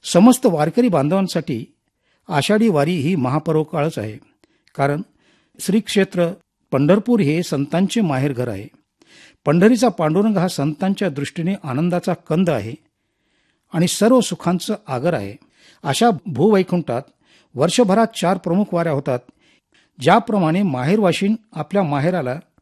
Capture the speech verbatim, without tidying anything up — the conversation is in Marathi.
समस्त वारकरी बांधवांसाठी आषाढी वारी ही महापर्व काळच आहे. कारण श्री क्षेत्र पंढरपूर हे संतांचे माहेरघर आहे. पंढरीचा पांडुरंग हा संतांच्या दृष्टीने आनंदाचा कंद आहे आणि सर्व सुखांचं आगर आहे. अशा भूवैकुंठात वर्षभरात चार प्रमुख वाऱ्या होतात. ज्याप्रमाणे माहेरवाशीण आपल्या माहेराला